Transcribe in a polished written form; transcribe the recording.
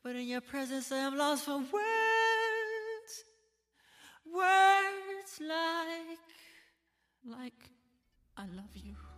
but in your presence I am lost for words. Words like I love you.